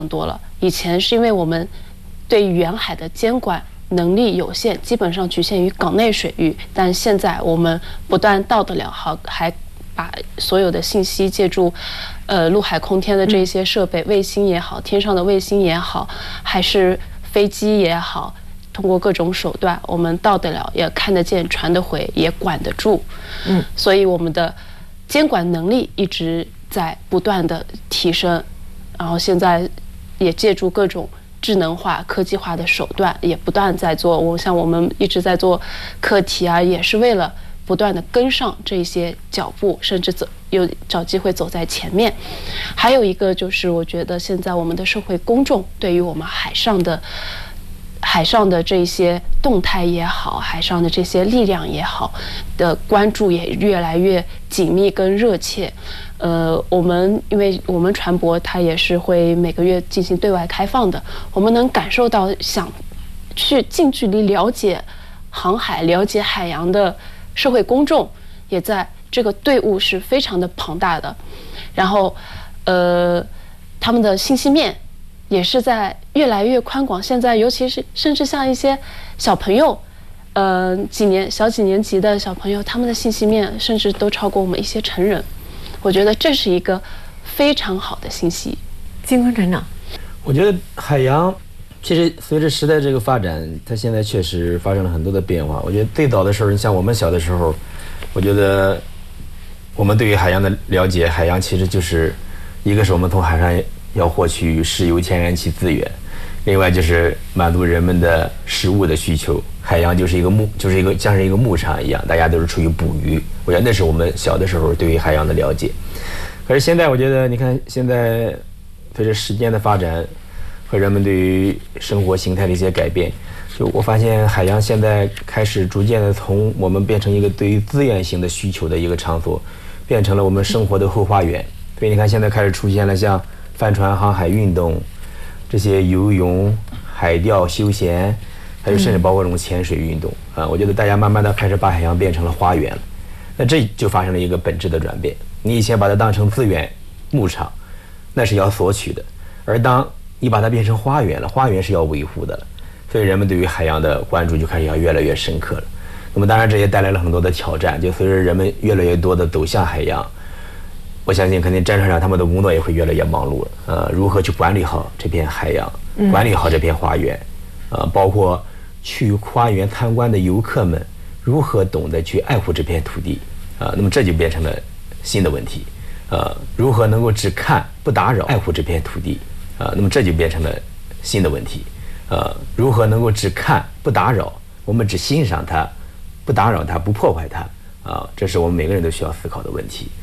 多了。以前是因为我们对远海的监管能力有限，基本上局限于港内水域，但现在我们不但到得了，还把所有的信息借助陆海空天的这些设备，卫星也好，天上的卫星也好，还是飞机也好，通过各种手段，我们到得了，也看得见，传得回，也管得住。所以我们的监管能力一直在不断的提升，然后现在也借助各种智能化、科技化的手段，也不断在做。像我们一直在做课题啊，也是为了不断的跟上这些脚步，甚至找机会走在前面。还有一个就是，我觉得现在我们的社会公众对于我们海上的这些动态也好，海上的这些力量也好的关注也越来越紧密跟热切。因为我们船舶它也是会每个月进行对外开放的，我们能感受到想去近距离了解航海、了解海洋的社会公众，也在这个队伍是非常的庞大的。然后，他们的信息面也是在越来越宽广。现在尤其是甚至像一些小朋友，几年级的小朋友，他们的信息面甚至都超过我们一些成人。我觉得这是一个非常好的信息。 金坤船长， 我觉得海洋其实随着时代这个发展，它现在确实发生了很多的变化。我觉得最早的时候，你像我们小的时候，我觉得我们对于海洋的了解，海洋其实就是一个是我们从海上要获取石油、天然气资源，另外就是满足人们的食物的需求。海洋就是像是一个牧场一样，大家都是出于捕鱼。我觉得那是我们小的时候对于海洋的了解。可是现在我觉得，你看现在随着时间的发展和人们对于生活形态的一些改变，就我发现海洋现在开始逐渐的从我们变成一个对于资源型的需求的一个场所，变成了我们生活的后花园。所以你看现在开始出现了像帆船航海运动，这些游泳、海钓休闲，还有甚至包括这种潜水运动啊，我觉得大家慢慢的开始把海洋变成了花园了。那这就发生了一个本质的转变。你以前把它当成资源牧场，那是要索取的，而当你把它变成花园了，花园是要维护的了。所以人们对于海洋的关注就开始要越来越深刻了。那么当然这也带来了很多的挑战，就随着人们越来越多的走向海洋，我相信肯定战船上他们的工作也会越来越忙碌了。如何去管理好这片海洋，管理好这片花园，包括去花园参观的游客们如何懂得去爱护这片土地那么这就变成了新的问题。如何能够只看不打扰爱护这片土地那么这就变成了新的问题。如何能够只看不打扰，我们只欣赏它，不打扰它，不破坏它这是我们每个人都需要思考的问题。